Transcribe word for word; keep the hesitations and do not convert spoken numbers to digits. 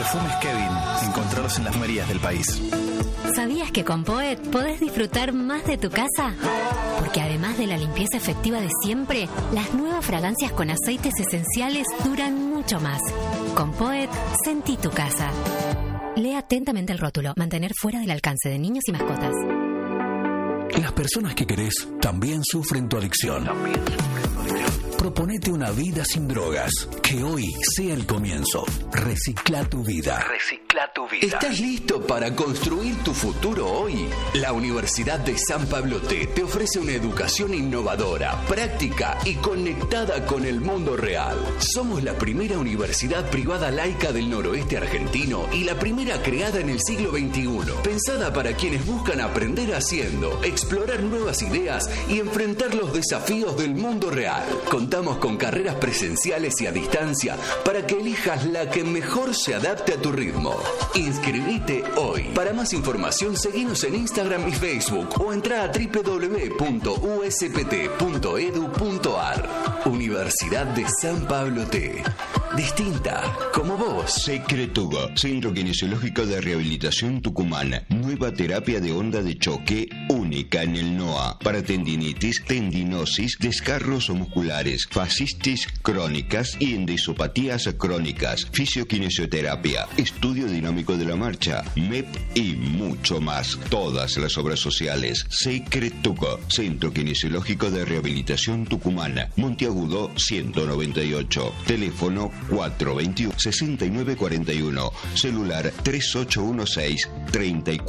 Perfumes Kevin, encontrarlos en las droguerías del país. ¿Sabías que con Poet podés disfrutar más de tu casa? Porque además de la limpieza efectiva de siempre, las nuevas fragancias con aceites esenciales duran mucho más. Con Poet, sentí tu casa. Lee atentamente el rótulo. Mantener fuera del alcance de niños y mascotas. Las personas que querés también sufren tu adicción. También sufren tu adicción. Proponete una vida sin drogas. Que hoy sea el comienzo. Recicla tu vida. Recicla tu vida. ¿Estás listo para construir tu futuro hoy? La Universidad de San Pablo T te ofrece una educación innovadora, práctica y conectada con el mundo real. Somos la primera universidad privada laica del noroeste argentino y la primera creada en el siglo veintiuno. Pensada para quienes buscan aprender haciendo, explorar nuevas ideas y enfrentar los desafíos del mundo real. Contamos con carreras presenciales y a distancia para que elijas la que mejor se adapte a tu ritmo. Inscribite hoy. Para más información, seguinos en Instagram y Facebook o entra a doble u doble u doble u punto u s p t punto e d u punto a r. Universidad de San Pablo T. Distinta, como vos. Secretugo, Centro Kinesiológico de Rehabilitación Tucumán. Nueva terapia de onda de choque única en el N O A. Para tendinitis, tendinosis, desgarros o musculares, fascitis crónicas y endoisopatías crónicas. Fisioquinesioterapia, estudio dinámico de la marcha, M E P y mucho más. Todas las obras sociales. Secretugo, Centro Kinesiológico de Rehabilitación Tucumán. Monteagudo ciento noventa y ocho. Teléfono cuatro veintiuno, sesenta y nueve cuarenta y uno. Celular tres ocho uno seis, treinta y cuatro